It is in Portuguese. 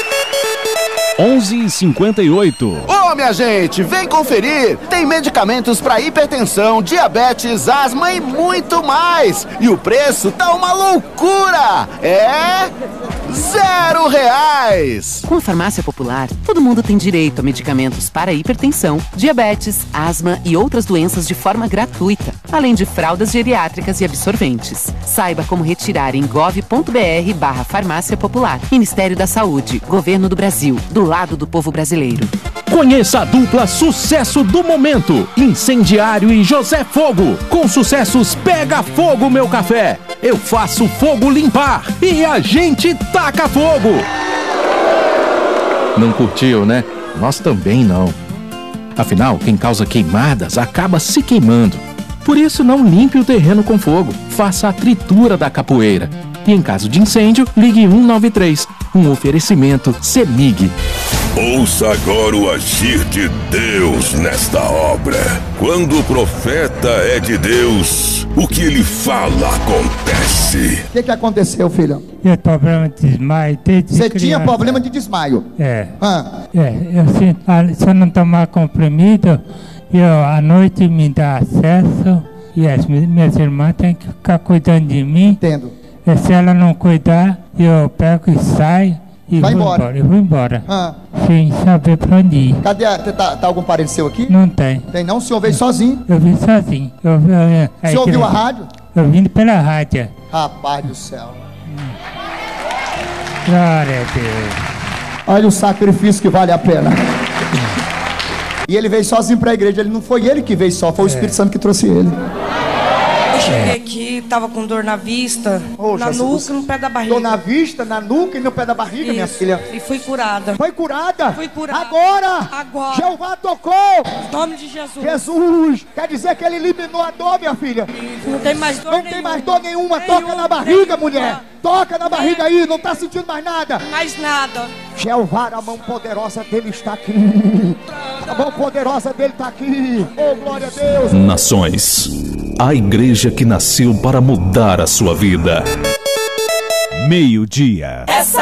11h58. Ô, minha gente, vem conferir! Tem medicamentos para hipertensão, diabetes, asma e muito mais! E o preço tá uma loucura! É... R$0! Com a Farmácia Popular, todo mundo tem direito a medicamentos para hipertensão, diabetes, asma e outras doenças de forma gratuita, além de fraldas geriátricas e absorventes. Saiba como retirar em gov.br/Farmácia Popular. Ministério da Saúde, Governo do Brasil, do lado do povo brasileiro. Conheça a dupla sucesso do momento, Incendiário e José Fogo. Com sucessos Pega Fogo Meu Café, Eu Faço Fogo Limpar e a gente taca fogo. Não curtiu, né? Nós também não. Afinal, quem causa queimadas acaba se queimando. Por isso, não limpe o terreno com fogo. Faça a tritura da capoeira. E em caso de incêndio, ligue 193. Um oferecimento CEMIG. Ouça agora o agir de Deus nesta obra. Quando o profeta é de Deus, o que ele fala acontece. O que aconteceu, filho? Eu tenho problema de desmaio desde Você criança. tinha problema de desmaio? É. Eu sinto, se eu não tomar comprimido, à noite me dá acesso e as minhas irmãs têm que ficar cuidando de mim. Entendo. E se ela não cuidar, eu pego e saio. E vai vou embora. Eu vou embora. Sem saber pra onde ir. Cadê? Tá algum parente seu aqui? Não tem. Tem não? O senhor veio sozinho? Eu vim sozinho. O senhor ouviu a rádio? Eu vim pela rádio. Rapaz do céu. Glória a Deus. Olha o sacrifício que vale a pena. E ele veio sozinho pra igreja. Ele não foi ele que veio só, foi o Espírito Santo que trouxe ele. Eu cheguei aqui, tava com dor na vista, na nuca e no pé da barriga. Dor na vista, na nuca e no pé da barriga, minha filha. E fui curada. Foi curada? Fui curada. Agora! Jeová tocou! Em nome de Jesus. Jesus! Quer dizer que ele eliminou a dor, minha filha? Não tem mais dor nenhuma. Não tem mais dor nenhuma. Toca na barriga, mulher. Toca na barriga aí, não tá sentindo mais nada. Mais nada. Jeová, a mão poderosa dele está aqui. A mão poderosa dele está aqui. Oh, glória a Deus. Nações, a igreja que nasceu para mudar a sua vida. Meio-dia. Essa